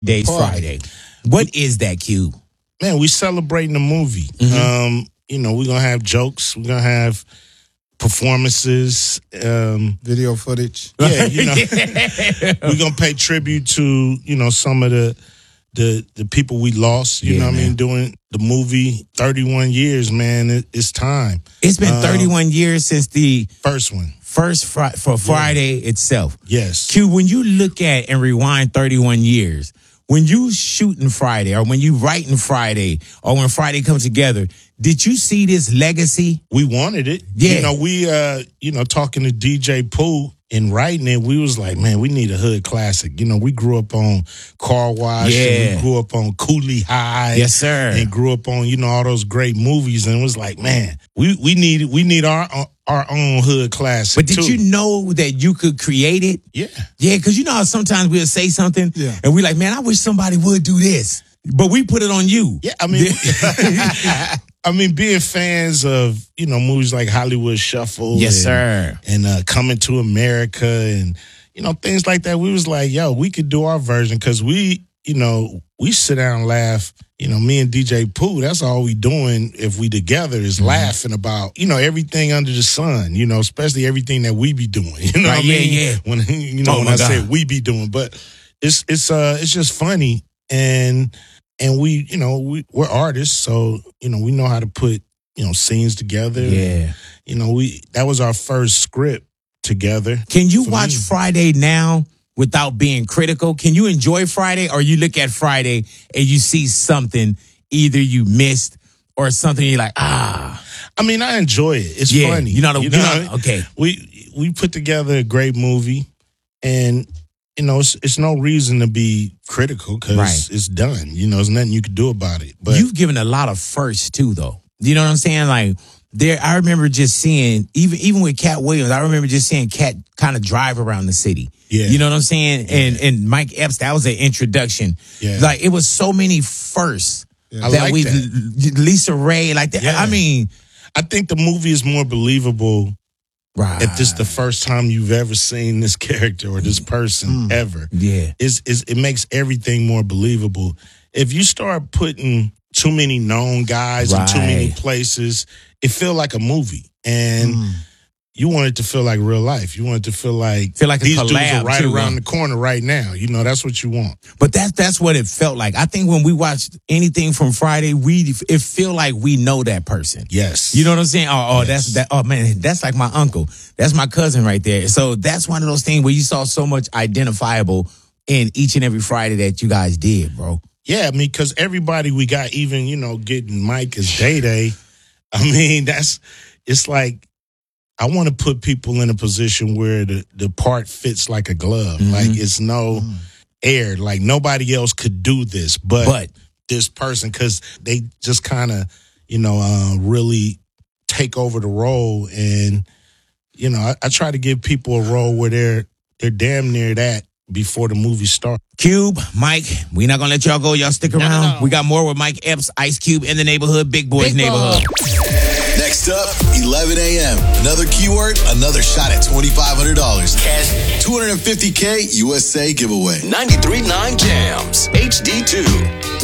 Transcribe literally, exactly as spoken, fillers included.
Day's Friday. What is that, Q? Man, we celebrating the movie. Mm-hmm. Um, you know, we're going to have jokes. We're going to have performances. Um, Video footage. Yeah, you know. We're going to pay tribute to, you know, some of the the the people we lost, you Yeah, know what man. I mean, doing the movie. thirty-one years, man. It, it's time. It's been Um, thirty-one years since the First one. first fri- for Friday itself. Yes. Q, when you look at and rewind thirty-one years, when you shooting Friday or when you writing Friday or when Friday comes together, did you see this legacy? We wanted it. Yeah. You know, we, uh, you know, talking to D J Pooh and writing it, we was like, man, we need a hood classic. You know, we grew up on Car Wash. Yeah. And we grew up on Cooley High. Yes, sir. And grew up on, you know, all those great movies. And it was like, man, we, we need we need our our own hood classic. But did too. you know that you could create it? Yeah. Yeah, because you know how sometimes we'll say something Yeah. and we like, man, I wish somebody would do this. But we put it on you. Yeah, I mean, I mean, being fans of, you know, movies like Hollywood Shuffle. Yes, and, sir. And uh, Coming to America and, you know, things like that. We was like, yo, we could do our version because we, you know, we sit down and laugh. You know, me and D J Pooh, that's all we doing if we together is Mm-hmm. laughing about, you know, everything under the sun, you know, especially everything that we be doing. You know Right, what I yeah, mean? yeah. When, you know, Oh, when my I say God. we be doing. But it's it's uh it's just funny and and we, you know, we, we're artists, so, you know, we know how to put, you know, scenes together. Yeah. You know, we that was our first script together. Can you For watch me. Friday now without being critical? Can you enjoy Friday or you look at Friday and you see something either you missed or something you're like, ah. I mean, I enjoy it. It's Yeah, funny. you know the- you know- what I mean? okay. We we put together a great movie, and you know, it's, it's no reason to be critical because Right. it's done. You know, there's nothing you can do about it. But You've given a lot of firsts too, though. You know what I'm saying? Like there, I remember just seeing even even with Cat Williams. I remember just seeing Cat kind of drive around the city. Yeah. You know what I'm saying? And and Mike Epps, that was an introduction. Yeah. Like it was so many firsts I that like we that. Lisa Ray, like that. Yeah. I mean, I think the movie is more believable right? if this is the first time you've ever seen this character or this person ever. Yeah. Is is it makes everything more believable. If you start putting too many known guys in too many Right. places, it feel like a movie. And you want it to feel like real life. You want it to feel like Feel like a these dudes collab, are right too, around huh? the corner right now. You know, that's what you want. But that's that's what it felt like. I think when we watched anything from Friday, we it feel like we know that person. Yes. You know what I'm saying? Oh, oh Yes. that's that. Oh man, that's like my uncle. That's my cousin right there. So that's one of those things where you saw so much identifiable in each and every Friday that you guys did, bro. Yeah, I mean, because everybody we got, even, you know, getting Mike as Day Day, I mean, that's, it's like, I want to put people in a position where the, the part fits like a glove. Mhm. Like, it's no air. Like, nobody else could do this but, But this person, because they just kind of, you know, uh, really take over the role. And, you know, I, I try to give people a role where they're they're damn near that before the movie starts. Cube, Mike, we not gonna let y'all go. Y'all stick around. We got more with Mike Epps, Ice Cube in the neighborhood, Big Boys Big neighborhood. Next up, eleven a.m. Another keyword, another shot at twenty-five hundred dollars. Cash, two hundred fifty K U S A giveaway. ninety-three point nine Jams, H D two.